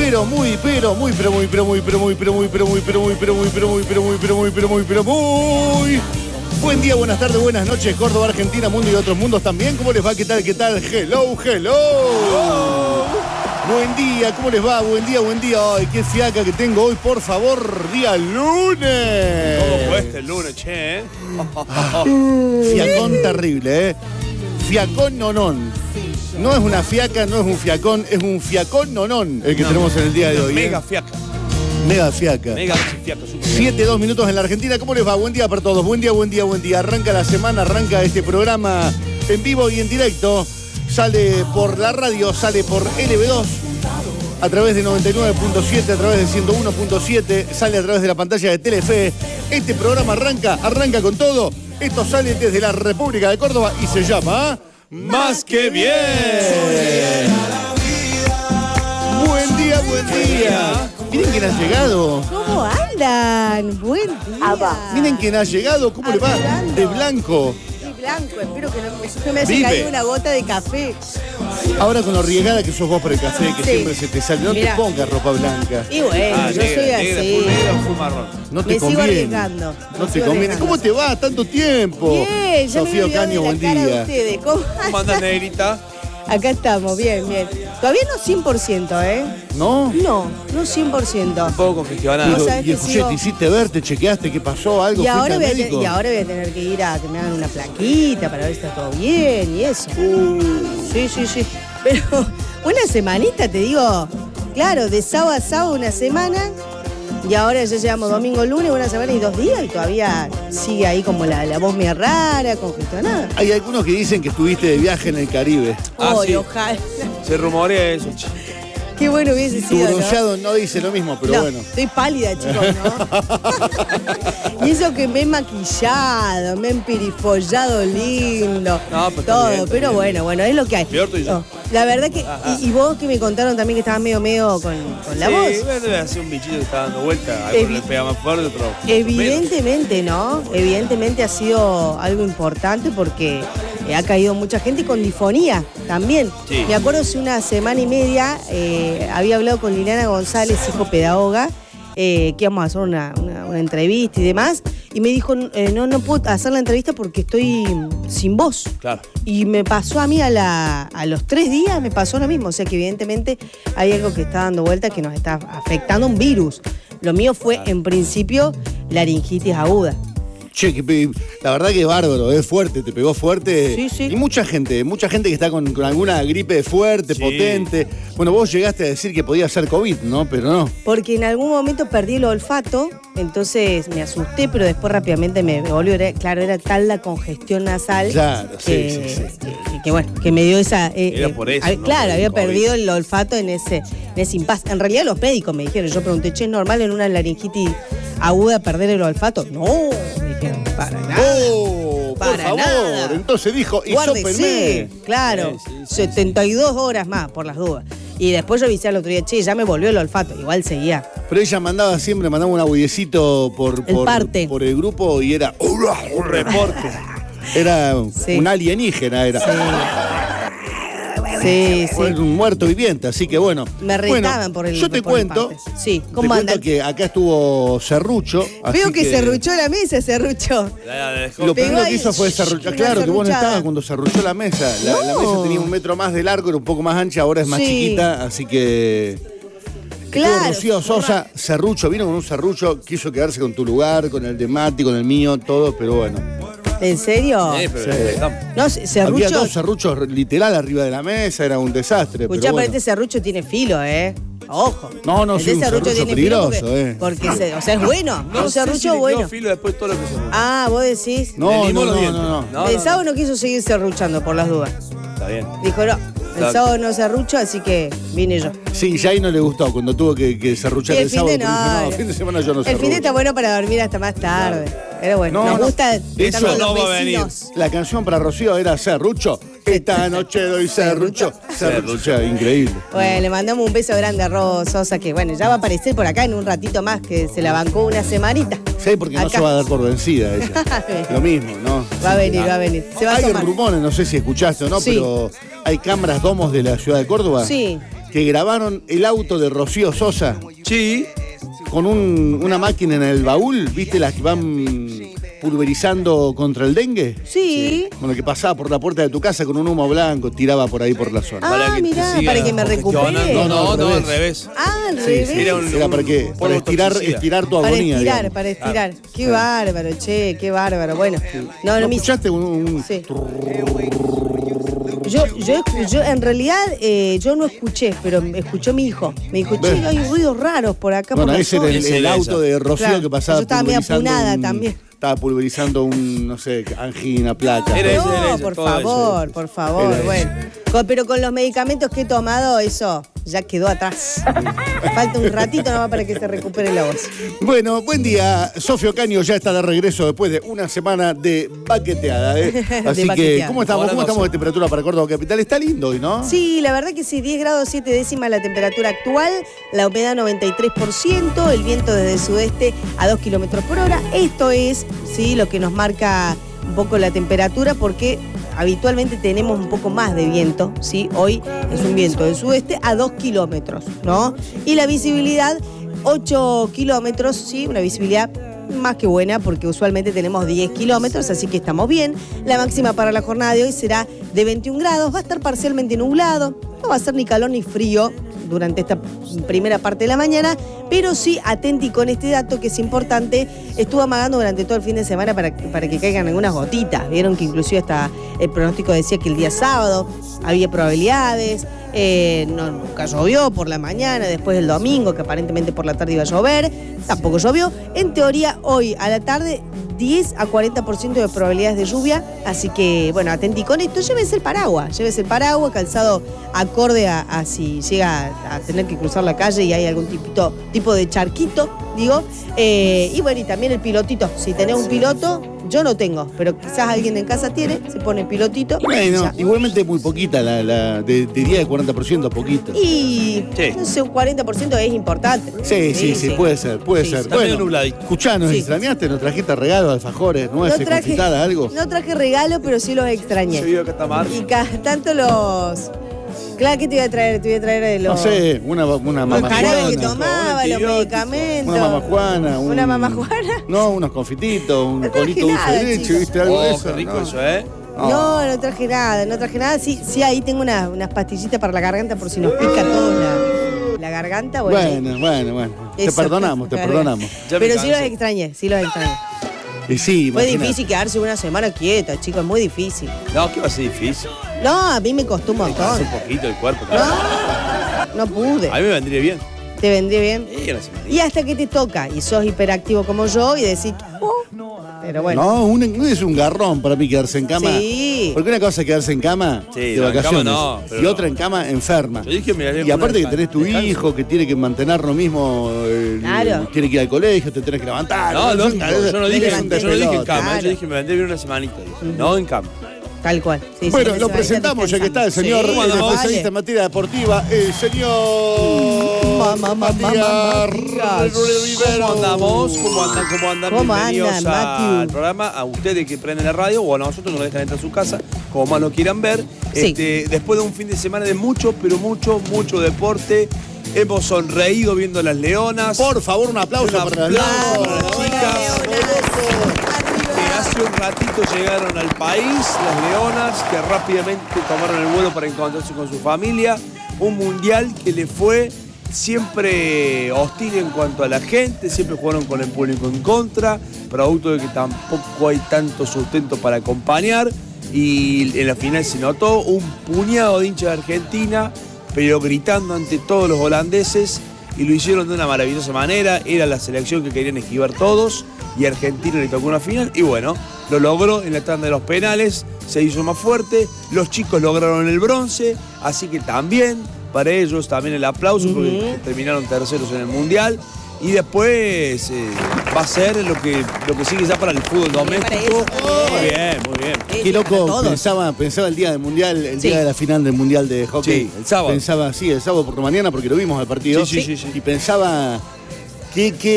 Buen día, buenas tardes, buenas noches, Córdoba, Argentina, mundo y otros mundos también. ¿Cómo les va? ¿Qué tal? Hello. Buen día, ¿cómo les va? Buen día. Ay, qué fiaca que tengo hoy, por favor, día lunes. ¿Cómo fue este lunes, che? Fiacón terrible, Fiacón nonón. No es una fiaca, no es un fiacón, es un fiacón nonón el que tenemos en el día de hoy. Mega fiaca. Mega fiaca. 7-2 minutos en la Argentina. ¿Cómo les va? Buen día para todos. Buen día. Arranca la semana, arranca este programa en vivo y en directo. Sale por la radio, sale por LB2, a través de 99.7, a través de 101.7, sale a través de la pantalla de Telefe. Este programa arranca con todo. Esto sale desde la República de Córdoba y se llama Más que Bien. Buen día. Miren quién ha llegado. ¿Cómo andan? Buen día. Miren quién ha llegado. ¿Cómo le va? De blanco. De blanco. Espero que no me haya caído una gota de café. Ahora con lo riegada que sos vos por el café, que sí. Siempre se te sale. No Mirá. te pongas ropa blanca. Y bueno, yo soy así. Full marrón. No te Me conviene. sigo arriesgando. No te conviene. ¿Cómo te va? Tanto tiempo. Bien, ya Sofía me Ocaño, buen de día. ustedes. ¿Cómo ¿Cómo andas, negrita? Acá estamos, bien. Todavía no 100%, ¿eh? ¿No? No 100%. Un poco congestionada. Vos sabés Y el que Juliet, sigo- ¿te hiciste ver? ¿Te chequeaste? ¿Qué pasó? ¿Algo? Y ¿Fuiste ahora, al médico? voy a tener que ir a que me hagan una plaquita para ver si está todo bien y eso. Sí. Pero una semanita, te digo, claro, de sábado a sábado una semana, y ahora ya llevamos domingo, lunes, una semana y 2 días, y todavía sigue ahí como la voz media rara, congestionada. Hay algunos que dicen que estuviste de viaje en el Caribe. Sí. Ojalá. Se rumorea eso, che. Qué bueno hubiese Tu sido, ¿no? bronceado no dice lo mismo, pero No, bueno. estoy pálida, chicos, ¿no? Y eso que me he maquillado, me he empirifollado lindo, No, pero está todo, bien, está pero bien. bueno, es lo que hay. Peor tú y yo. No, la verdad que, y vos que me contaron también que estabas medio con la voz. Sí, debe hacer un bichito que está dando vuelta. Evi- Algo le pega más fuerte, otro. Evidentemente, ¿no? Evidentemente ha sido algo importante porque ha caído mucha gente con difonía también. Sí. Me acuerdo hace una semana y media había hablado con Liliana González, hijo pedagoga, que íbamos a hacer una entrevista y demás, y me dijo, no puedo hacer la entrevista porque estoy sin voz. Claro. Y me pasó a mí a los 3 días, me pasó lo mismo. O sea que evidentemente hay algo que está dando vuelta que nos está afectando, un virus. Lo mío fue, en principio, laringitis aguda. Che, la verdad que es bárbaro, es fuerte, te pegó fuerte. Sí. Y mucha gente que está con alguna gripe fuerte, Sí. potente. Bueno, vos llegaste a decir que podía ser COVID, ¿no? Pero no. Porque en algún momento perdí el olfato, entonces me asusté, pero después rápidamente me volvió. Era tal la congestión nasal. Claro, que, sí. que bueno, que me dio esa. Era por eso, ¿no? Claro, Por el había COVID. perdido el olfato en ese impasse. En realidad, los médicos me dijeron, yo pregunté, che, ¿es normal en una laringitis aguda perder el olfato? No, me dijeron, para nada. ¡Oh! Por Para favor. nada. Entonces dijo, Guárdese, hisópenme. claro, Sí. 72 horas más, por las dudas. Y después yo avisé al otro día, che, ya me volvió el olfato. Igual seguía. Pero ella siempre mandaba un audiecito por el grupo y era un reporte. Era Sí. un alienígena, era. Sí. Un muerto viviente, así que bueno. Me retaban por el. Yo te por las cuento. partes. Sí, Te ¿cómo cuento andan? que acá estuvo Serrucho. Veo así que serruchó la mesa, serruchó. Lo Pegó primero que ahí, hizo fue serruchar. una Claro que vos no serruchada. estabas cuando serruchó la mesa. La mesa tenía 1 metro más de largo, era un poco más ancha, ahora es más Sí. chiquita, así que. Claro. Estuvo Rocío Sosa, serrucho, vino con un serrucho, quiso quedarse con tu lugar, con el de Mati, con el mío, todo, pero bueno. ¿En serio? Pero Sí. No, Había serrucho. 2 serruchos literal arriba de la mesa, era un desastre. Escuchá, pero pero bueno. este serrucho tiene filo, ¿eh? Ojo. No, Este sí, un serrucho tiene peligroso, filo porque o sea, es bueno. No un sé serrucho si le quedó bueno. filo después todo lo que se murió. Ah, vos decís. No, Le no, limó los no, dientes. no. El sábado no quiso seguir serruchando por las dudas. Está bien. Dijo, no, el Claro. sábado no serrucho, así que vine yo. Sí, ya ahí no le gustó cuando tuvo que serruchar Y el el fin sábado. de porque dice, no. el fin de semana yo no El fin de serrucho. está bueno para dormir hasta más tarde. Pero bueno, No, nos no. gusta estar con no los va a venir. vecinos. La canción para Rocío era Serrucho. Esta noche doy serrucho. Serrucho, increíble. Bueno, le mandamos un beso grande a Ros Sosa, que bueno, ya va a aparecer por acá en un ratito más, que se la bancó una semanita. Sí, porque no Acá. se va a dar por vencida ella. Lo mismo, ¿no? Va a venir, va a venir. Se va a Hay asomar. rumores, no sé si escuchaste o no, Sí. pero hay cámaras domos de la ciudad de Córdoba Sí. que grabaron el auto de Rocío Sosa Sí. con una máquina en el baúl, ¿viste las que van pulverizando contra el dengue? Sí. Bueno, que pasaba por la puerta de tu casa con un humo blanco, tiraba por ahí por la zona. Ah, que te mirá, siga para que me recupere. No, al al revés. Ah, al Sí, revés. sí, Era era para qué, para estirar tu agonía. digamos. Para estirar. Qué bárbaro, che, qué bárbaro. Bueno, no, ¿No me escuchaste un Sí. Yo en realidad yo no escuché, pero escuchó mi hijo. Me dijo, che, hay ruidos raros por acá. Bueno, por la ese era zona. el auto de Rocío Claro, que pasaba yo estaba medio pulverizando apunada también. Estaba pulverizando no sé, angina, placa. Era ese, No, ese, por todo favor, ese. por favor. Era Bueno, pero con los medicamentos que he tomado, eso ya quedó atrás. Falta un ratito nomás para que se recupere la voz. Bueno, buen día. Sofía Ocaño ya está de regreso después de una semana de baqueteada. Así que, baqueteada. ¿cómo estamos? Ahora ¿Cómo no estamos sé. de temperatura para Córdoba Capital? Está lindo hoy, ¿no? Sí, la verdad que sí, 10 grados 7 décimas la temperatura actual, la humedad 93%, el viento desde el sudeste a 2 kilómetros por hora. Esto es, sí, lo que nos marca un poco la temperatura porque habitualmente tenemos un poco más de viento, ¿sí? Hoy es un viento del sudeste a 2 kilómetros, ¿no? Y la visibilidad, 8 kilómetros, ¿sí? Una visibilidad más que buena porque usualmente tenemos 10 kilómetros, así que estamos bien. La máxima para la jornada de hoy será de 21 grados, va a estar parcialmente nublado, no va a ser ni calor ni frío durante esta primera parte de la mañana, pero sí atenti con este dato que es importante. Estuvo amagando durante todo el fin de semana para que caigan algunas gotitas. Vieron que inclusive hasta el pronóstico decía que el día sábado había probabilidades. Nunca llovió por la mañana, después el domingo, que aparentemente por la tarde iba a llover, tampoco llovió. En teoría, hoy a la tarde, 10 a 40% de probabilidades de lluvia, así que, bueno, atenti con esto, llévese el paraguas, calzado acorde a si llega a tener que cruzar la calle y hay algún tipo de charquito, digo, y bueno, y también el pilotito, si tenés un piloto, yo no tengo, pero quizás alguien en casa tiene, se pone pilotito. Bueno, ya. igualmente muy poquita, diría de 40%, poquito. Y Sí. no sé, un 40% es importante. Sí, puede ser. Sí, Está medio nubladito. Escuchanos, Sí. ¿extrañaste? ¿Nos trajiste regalos, alfajores, nueces, confitadas, algo? No traje regalo, pero sí los extrañé. Se vio que está mal. Y cada tanto los... Claro, ¿qué te voy a traer? Te voy a traer de los... No sé, una Los mamá jarabes que juana. tomaba, los antibiótico. medicamentos. Una mamá juana. ¿Una mamá juana? No, unos confititos, un No traje colito dulce nada, de leche, chicos. ¿viste? Algo de Oh, eso. qué rico ¿no? eso, ¿eh? No traje nada. Sí, ahí tengo unas pastillitas para la garganta por si nos pica a todos la garganta. Bueno. Te Eso. perdonamos. Ya me Pero sí los cansé. extrañé. Y sí, Fue imagínate. difícil quedarse una semana quieta, chicos, muy difícil. No, que va a ser difícil. No, a mí me costó un montón. Descansar un poquito el cuerpo. No pude. A mí me vendría bien. ¿Te vendría bien? Una semanita. Y hasta que te toca y sos hiperactivo como yo y decís, pero bueno. No, es un garrón para mí quedarse en cama. Sí. Porque una cosa es quedarse en cama Sí, de no, en vacaciones cama no, pero y no. otra en cama enferma. Yo dije, mira, Y aparte que tenés tu hijo que tiene que mantener lo mismo, Claro. tiene que ir al colegio, te tenés que levantar. No, lógico. Yo no dije Es un en cama. despelote. Yo dije, me vendría bien una semanita. Dije. No en cama. Tal cual. Sí, Bueno, sí, lo se va presentamos ya que está el descansando. señor, Sí, el ¿cómo especialista vale? en materia deportiva, el señor Matías. Rivero. ¿Cómo andamos? ¿Cómo andan? ¿Cómo Bienvenidos andan, al Matthew? programa. A ustedes que prenden la radio o a nosotros nos dejan entrar a su casa, como más lo quieran ver. Sí. Después de un fin de semana de mucho deporte, hemos sonreído viendo las leonas. Por favor, un aplauso Un para las aplauso para las leonas. chicas. Que hace un ratito llegaron al país, las leonas, que rápidamente tomaron el vuelo para encontrarse con su familia. Un mundial que le fue siempre hostil en cuanto a la gente, siempre jugaron con el público en contra, producto de que tampoco hay tanto sustento para acompañar. Y en la final se notó un puñado de hinchas de Argentina, pero gritando ante todos los holandeses, y lo hicieron de una maravillosa manera. Era la selección que querían esquivar todos, y a Argentina le tocó una final, y bueno, lo logró en la tanda de los penales, se hizo más fuerte, los chicos lograron el bronce, así que también, para ellos también el aplauso, porque terminaron terceros en el Mundial, y después va a ser lo que sigue ya para el fútbol doméstico. Muy bien. Qué loco, Todos. pensaba el día del Mundial, el Sí. día de la final del Mundial de hockey. Sí, el sábado. Pensaba, el sábado por la mañana, porque lo vimos al partido. Sí. Y pensaba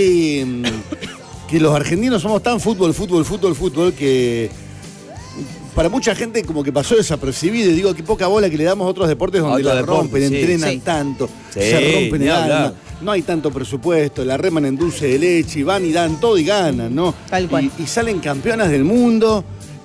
que los argentinos somos tan fútbol, que para mucha gente como que pasó desapercibido. Y digo, qué poca bola que le damos a otros deportes donde la rompen, entrenan tanto, se rompen el alma. No hay tanto presupuesto, la reman en dulce de leche, y van y dan todo y ganan, ¿no? Tal cual. Y salen campeonas del mundo.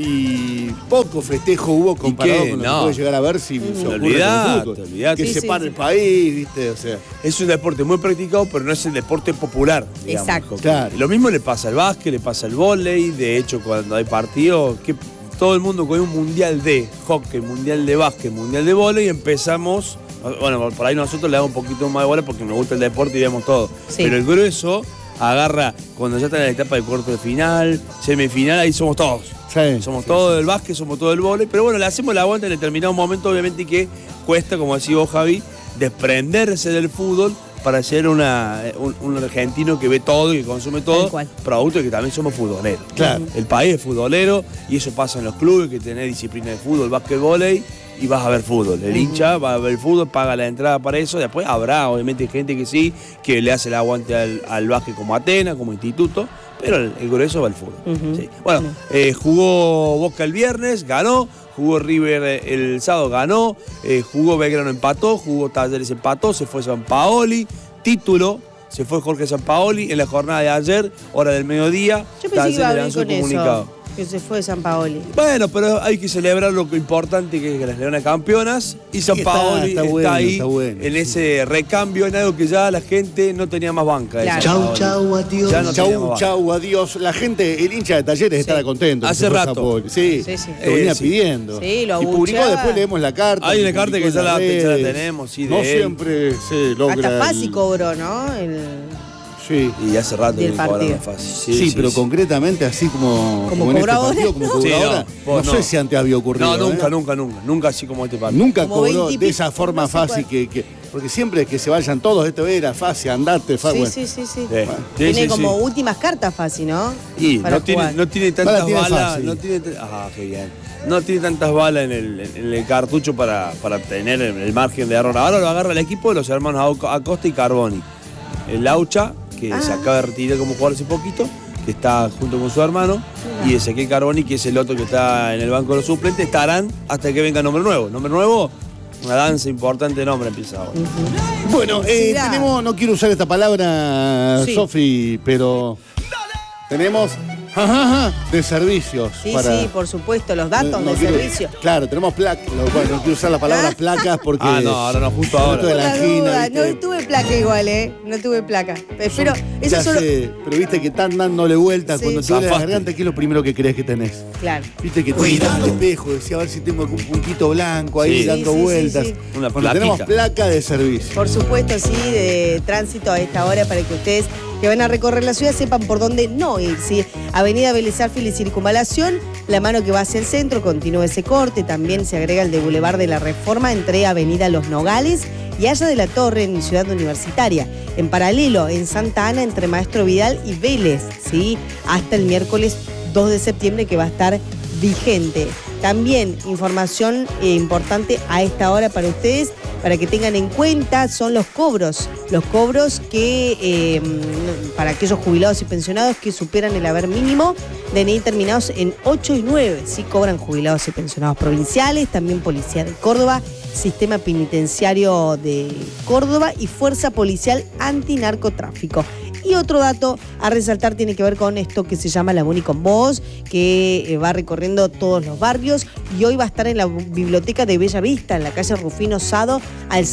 Y poco festejo hubo comparado con lo que puede llegar a ver si se ocurre con el fútbol. Que separa el país, ¿viste? O sea, es un deporte muy practicado, pero no es el deporte popular, digamos. Exacto. Claro. Lo mismo le pasa al básquet, le pasa al vóley. De hecho, cuando hay partidos, que todo el mundo con un mundial de hockey, mundial de básquet, mundial de vóley, empezamos. Bueno, por ahí nosotros le damos un poquito más de bola porque nos gusta el deporte y vemos todo. Sí. Pero el grueso agarra cuando ya está en la etapa de cuarto de final, semifinal, ahí somos todos. sí, Somos todo del básquet, somos todo del vóley, pero bueno, le hacemos la vuelta en determinado momento, obviamente que cuesta, como decís vos, Javi, desprenderse del fútbol para ser un argentino que ve todo y que consume todo, producto de que también somos futboleros. Claro. El país es futbolero y eso pasa en los clubes, que tenés disciplina de fútbol, básquet, vóley, y vas a ver fútbol. El hincha va a ver fútbol, paga la entrada para eso. Después habrá, obviamente, gente que sí, que le hace el aguante al básquet como Atenas, como instituto, pero el grueso va al fútbol. Sí. Bueno, jugó Boca el viernes, ganó. Jugó River el sábado, ganó. Jugó Belgrano, empató. Jugó Talleres, empató. Se fue Sampaoli. Título. Se fue Jorge Sampaoli en la jornada de ayer, hora del mediodía. Yo pensé que iba a venir con comunicado. eso, que se fue Sampaoli. Bueno, pero hay que celebrar lo importante que es que las Leonas campeonas. Y Sampaoli está ahí en ese recambio, en algo que ya la gente no tenía más banca. Claro. Chau, chau, adiós. Chau, adiós. La gente, el hincha de Talleres estaba contento. Hace rato. Sí, lo venía pidiendo. Sí, lo y publicó, después leemos la carta. Hay una carta que ya la tenemos. Sí, no siempre se logra. Hasta Fassi cobró, ¿no? Sí. Y hace rato que cobraron fácil. Sí, pero concretamente así como en este partido, como cobró ahora, no sé si antes había ocurrido. No, nunca así como este partido. Nunca cobró de esa forma fácil porque siempre que se vayan todos, esto era fácil, andate, fácil. Sí. Tiene como últimas cartas fácil, ¿no? Y no tiene tantas balas. Qué bien. No tiene tantas balas en el cartucho para tener el margen de error. Ahora lo agarra el equipo de los hermanos Acosta y Carboni. El Laucha, que se acaba de retirar como jugador hace poquito, que está junto con su hermano, y Ezequiel Carboni, que es el otro que está en el banco de los suplentes, estarán hasta que venga nombre nuevo. Nombre nuevo, una danza importante de nombre empieza ahora. Bueno, tenemos, no quiero usar esta palabra, Sofi, pero tenemos de servicios. Sí, por supuesto, los datos de servicio. Claro, tenemos placas. Bueno, no quiero usar la palabra placas porque. Ahora no, justo ahora. De la angina, no tuve placa igual, No tuve placa. Pero eso solo. Pero viste que están dándole vueltas cuando te duele la garganta, ¿qué es lo primero que crees que tenés? Claro. Viste que te miras al espejo, decía a ver si tengo un puntito blanco ahí dando vueltas. Sí. Una tenemos placa de servicio. Por supuesto, sí, de tránsito a esta hora para que ustedes que van a recorrer la ciudad sepan por dónde no ir, ¿sí? Avenida Vélez Arfiel y Circunvalación, la mano que va hacia el centro, continúa ese corte, también se agrega el de Boulevard de la Reforma entre Avenida Los Nogales y Haya de la Torre en Ciudad Universitaria. En paralelo, en Santa Ana, entre Maestro Vidal y Vélez, ¿sí? Hasta el miércoles 2 de septiembre que va a estar vigente. También información importante a esta hora para ustedes, para que tengan en cuenta, son los cobros. Los cobros que, para aquellos jubilados y pensionados que superan el haber mínimo, DNI terminados en 8 y 9. Sí cobran jubilados y pensionados provinciales, también Policía de Córdoba, Sistema Penitenciario de Córdoba y Fuerza Policial Antinarcotráfico. Y otro dato a resaltar tiene que ver con esto que se llama La Muni con Vos, que va recorriendo todos los barrios y hoy va a estar en la biblioteca de Bella Vista, en la calle Rufino Sado, al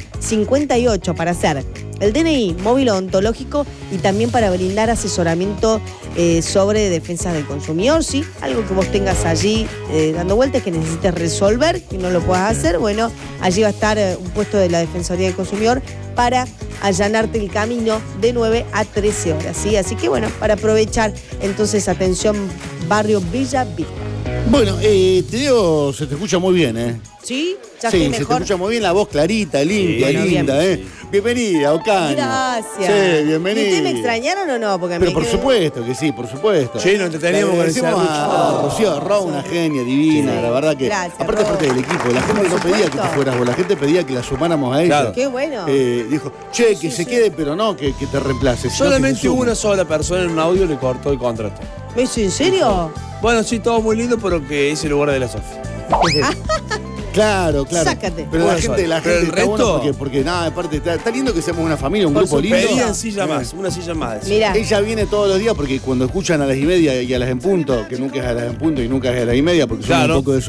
658, para hacer el DNI móvil odontológico y también para brindar asesoramiento sobre defensa del consumidor, ¿sí? Algo que vos tengas allí dando vueltas, que necesites resolver, que no lo puedas hacer, bueno, allí va a estar un puesto de la Defensoría del Consumidor para allanarte el camino de 9 a 13 horas, ¿sí? Así que bueno, para aprovechar, entonces, atención, barrio Bella Vista. Bueno, te digo, se te escucha muy bien, ¿Sí? ¿Ya sí, mejor? Se te escucha muy bien, la voz clarita, limpia, bueno, linda, bien. Bienvenida, Ocaña. Gracias. Sí, bienvenida. ¿Y ustedes me extrañaron o no? Porque pero por supuesto que sí, por supuesto. Sí, nos entreteníamos con ese a Rocío Ro, una genia divina, la verdad que. Gracias, aparte del equipo, la gente no pedía que te fueras vos, la gente pedía que la sumáramos a ella. Claro. Qué bueno. Dijo, que se quede, pero no que te reemplace. Solamente una sola persona en un audio le cortó el contrato. ¿Eso en serio? Bueno, sí, todo muy lindo, pero que es el lugar de la Sofía. Claro. Sácate. Pero Bueno, la gente pero está el resto- bueno porque nada, aparte, está lindo que seamos una familia, un grupo lindo. Pedían silla más, una silla más. Mira. Ella viene todos los días porque cuando escuchan a las 1:30 y a las en punto, que nunca es a las en punto y nunca es a las 1:30, porque somos Claro. un poco